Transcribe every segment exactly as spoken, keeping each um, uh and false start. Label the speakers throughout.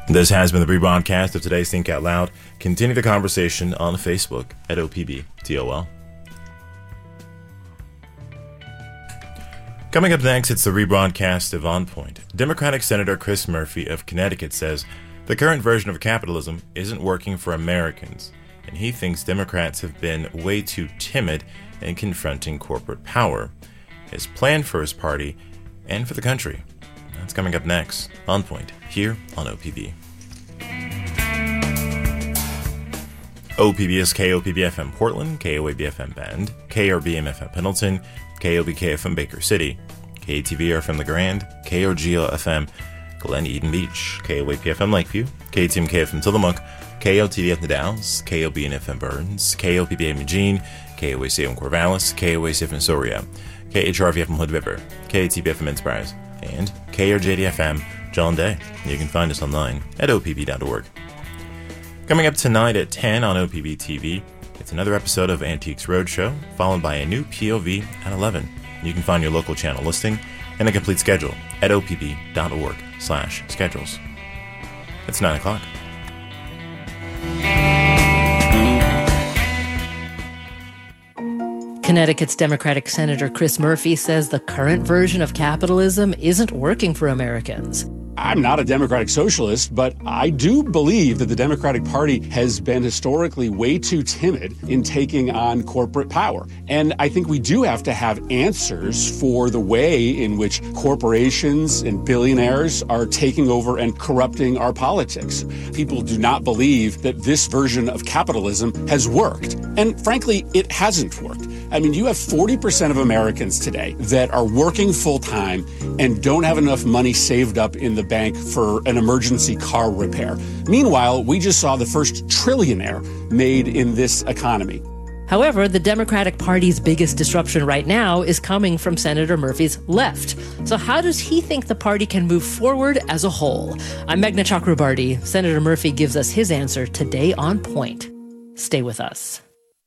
Speaker 1: This has been the rebroadcast of today's Think Out Loud. Continue the conversation on Facebook at O P B T O L. Coming up next, it's the rebroadcast of On Point. Democratic Senator Chris Murphy of Connecticut says the current version of capitalism isn't working for Americans, and he thinks Democrats have been way too timid in confronting corporate power. His plan for his party and for the country. That's coming up next. On Point, here on O P B. O P B is K O P B F M Portland, K O A B F M Bend, K R B M F M Pendleton, K O B K F M Baker City, K A T V R F M La Grande, K O G L F M Glen Eden Beach, K O A P F M Lakeview, K A T M K F M Tillamook, K O T V F The Dalles, K O B N F M Burns, K O P B A Eugene, K O A C F M Corvallis, K O A C F M Soria, K H R V F M Hood River, K A T B F M Enterprise, and K R J D F M John Day. You can find us online at O P B dot org. Coming up tonight at ten on O P B T V, it's another episode of Antiques Roadshow, followed by a new P O V at eleven. You can find your local channel listing and a complete schedule at O P B dot org slash schedules. It's nine o'clock.
Speaker 2: Connecticut's Democratic Senator Chris Murphy says the current version of capitalism isn't working for Americans.
Speaker 3: I'm not a democratic socialist, but I do believe that the Democratic Party has been historically way too timid in taking on corporate power. And I think we do have to have answers for the way in which corporations and billionaires are taking over and corrupting our politics. People do not believe that this version of capitalism has worked. And frankly, it hasn't worked. I mean, you have forty percent of Americans today that are working full-time and don't have enough money saved up in the bank for an emergency car repair. Meanwhile, we just saw the first trillionaire made in this economy.
Speaker 2: However, the Democratic Party's biggest disruption right now is coming from Senator Murphy's left. So how does he think the party can move forward as a whole? I'm Meghna Chakrabarty. Senator Murphy gives us his answer today on Point. Stay with us.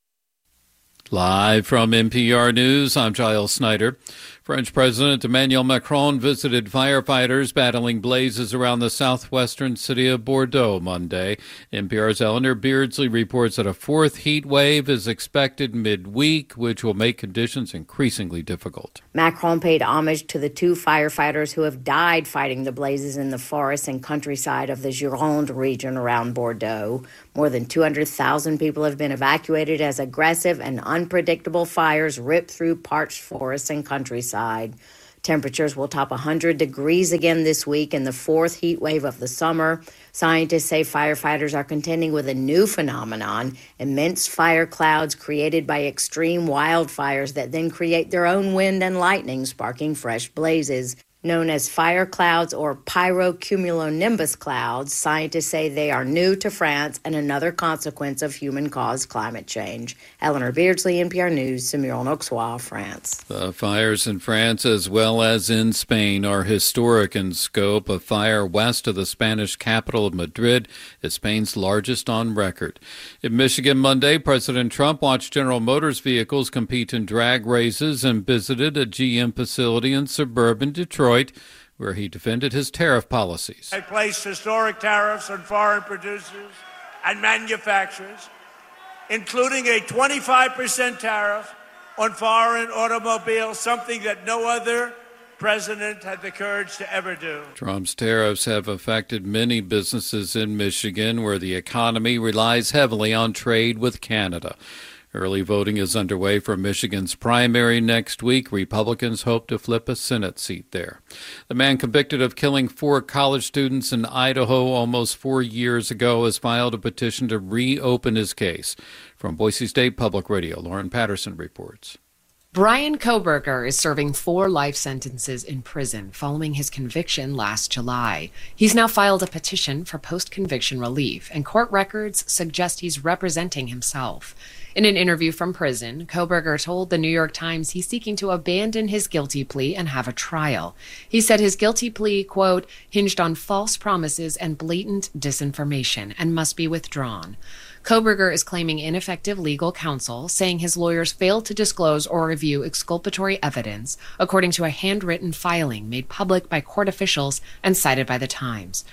Speaker 4: Live from N P R News, I'm Giles Snyder. French President Emmanuel Macron visited firefighters battling blazes around the southwestern city of Bordeaux Monday. N P R's Eleanor Beardsley reports that a fourth heat wave is expected midweek, which will make conditions increasingly difficult.
Speaker 5: Macron paid homage to the two firefighters who have died fighting the blazes in the forests and countryside of the Gironde region around Bordeaux. More than two hundred thousand people have been evacuated as aggressive and unpredictable fires rip through parched forests and countryside. Temperatures will top one hundred degrees again this week in the fourth heat wave of the summer. Scientists say firefighters are contending with a new phenomenon, immense fire clouds created by extreme wildfires that then create their own wind and lightning, sparking fresh blazes. Known as fire clouds or pyrocumulonimbus clouds, scientists say they are new to France and another consequence of human-caused climate change. Eleanor Beardsley, N P R News, Semur-en-Auxois, France.
Speaker 4: The fires in France as well as in Spain are historic in scope. A fire west of the Spanish capital of Madrid is Spain's largest on record. In Michigan Monday, President Trump watched General Motors vehicles compete in drag races and visited a G M facility in suburban Detroit, where he defended his tariff policies.
Speaker 6: I placed historic tariffs on foreign producers and manufacturers, including a twenty-five percent tariff on foreign automobiles, something that no other president had the courage to ever do.
Speaker 4: Trump's tariffs have affected many businesses in Michigan, where the economy relies heavily on trade with Canada. Early voting is underway for Michigan's primary next week. Republicans hope to flip a Senate seat there. The man convicted of killing four college students in Idaho almost four years ago has filed a petition to reopen his case. From Boise State Public Radio, Lauren Patterson reports.
Speaker 7: Brian Kohberger is serving four life sentences in prison following his conviction last July. He's now filed a petition for post-conviction relief, and court records suggest he's representing himself. In an interview from prison, Kohberger told the New York Times he's seeking to abandon his guilty plea and have a trial. He said his guilty plea, quote, hinged on false promises and blatant disinformation and must be withdrawn. Kohberger is claiming ineffective legal counsel, saying his lawyers failed to disclose or review exculpatory evidence, according to a handwritten filing made public by court officials and cited by the Times.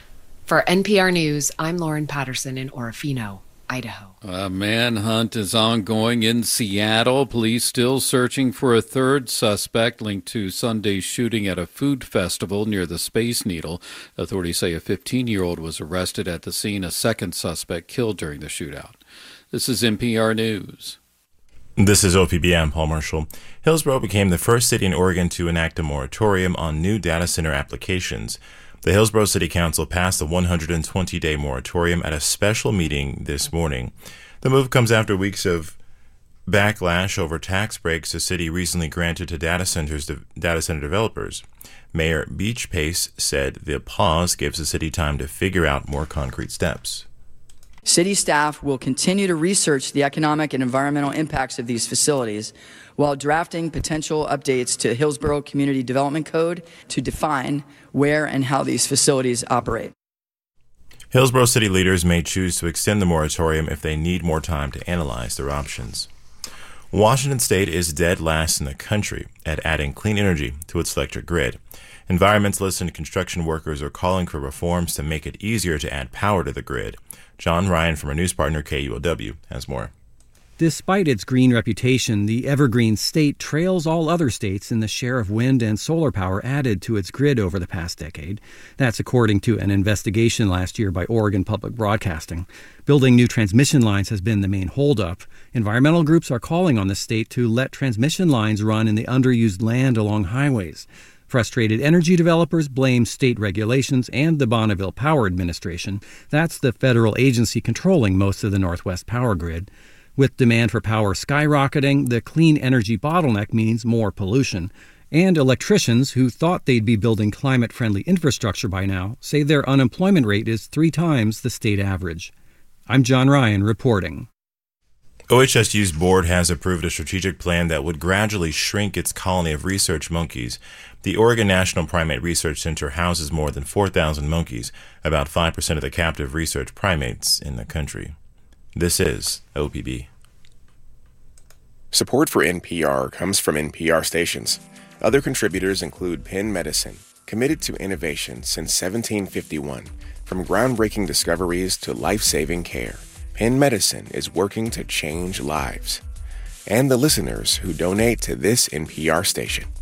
Speaker 7: For N P R News, I'm Lauren Patterson in Orofino, Idaho.
Speaker 4: A manhunt is ongoing in Seattle. Police still searching for a third suspect linked to Sunday's shooting at a food festival near the Space Needle. Authorities say a fifteen-year-old was arrested at the scene. A second suspect killed during the shootout. This is N P R News.
Speaker 1: This is O P B. I'm Paul Marshall. Hillsborough became the first city in Oregon to enact a moratorium on new data center applications. The Hillsborough City Council passed a one hundred twenty day moratorium at a special meeting this morning. The move comes after weeks of backlash over tax breaks the city recently granted to data centers, data center developers. Mayor Beach Pace said the pause gives the city time to figure out more concrete steps.
Speaker 8: City staff will continue to research the economic and environmental impacts of these facilities while drafting potential updates to Hillsborough Community Development Code to define where and how these facilities operate.
Speaker 1: Hillsborough city leaders may choose to extend the moratorium if they need more time to analyze their options. Washington State is dead last in the country at adding clean energy to its electric grid. Environmentalists and construction workers are calling for reforms to make it easier to add power to the grid. John Ryan from our news partner K U O W has more.
Speaker 9: Despite its green reputation, the evergreen state trails all other states in the share of wind and solar power added to its grid over the past decade. That's according to an investigation last year by Oregon Public Broadcasting. Building new transmission lines has been the main holdup. Environmental groups are calling on the state to let transmission lines run in the underused land along highways. Frustrated energy developers blame state regulations and the Bonneville Power Administration. That's the federal agency controlling most of the Northwest power grid. With demand for power skyrocketing, the clean energy bottleneck means more pollution. And electricians who thought they'd be building climate-friendly infrastructure by now say their unemployment rate is three times the state average. I'm John Ryan reporting.
Speaker 1: O H S U's board has approved a strategic plan that would gradually shrink its colony of research monkeys. The Oregon National Primate Research Center houses more than four thousand monkeys, about five percent of the captive research primates in the country. This is O P B.
Speaker 10: Support for N P R comes from N P R stations. Other contributors include Penn Medicine, committed to innovation since seventeen fifty-one. From groundbreaking discoveries to life-saving care, Penn Medicine is working to change lives. And the listeners who donate to this N P R station.